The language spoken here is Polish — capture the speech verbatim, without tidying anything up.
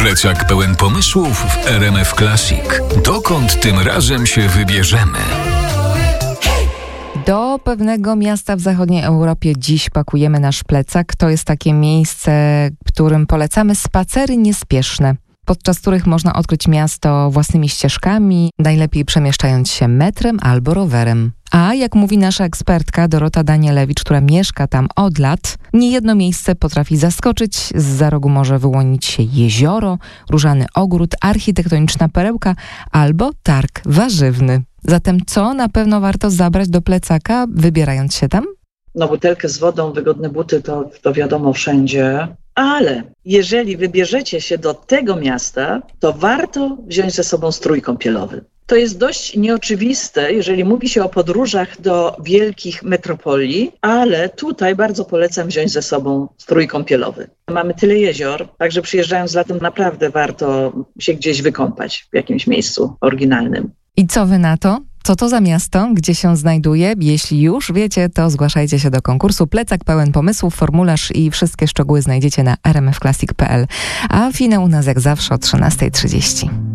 Plecak pełen pomysłów w R M F Classic. Dokąd tym razem się wybierzemy? Do pewnego miasta w zachodniej Europie dziś pakujemy nasz plecak. To jest takie miejsce, którym polecamy spacery niespieszne, podczas których można odkryć miasto własnymi ścieżkami, najlepiej przemieszczając się metrem albo rowerem. A jak mówi nasza ekspertka Dorota Danielewicz, która mieszka tam od lat, niejedno miejsce potrafi zaskoczyć. Zza rogu może wyłonić się jezioro, różany ogród, architektoniczna perełka albo targ warzywny. Zatem co na pewno warto zabrać do plecaka, wybierając się tam? No butelkę z wodą, wygodne buty, to, to wiadomo wszędzie. Ale jeżeli wybierzecie się do tego miasta, to warto wziąć ze sobą strój kąpielowy. To jest dość nieoczywiste, jeżeli mówi się o podróżach do wielkich metropolii, ale tutaj bardzo polecam wziąć ze sobą strój kąpielowy. Mamy tyle jezior, także przyjeżdżając latem naprawdę warto się gdzieś wykąpać w jakimś miejscu oryginalnym. I co wy na to? Co to za miasto? Gdzie się znajduje? Jeśli już wiecie, to zgłaszajcie się do konkursu. Plecak pełen pomysłów, formularz i wszystkie szczegóły znajdziecie na r m f classic kropka p l. A finał u nas jak zawsze o trzynasta trzydzieści.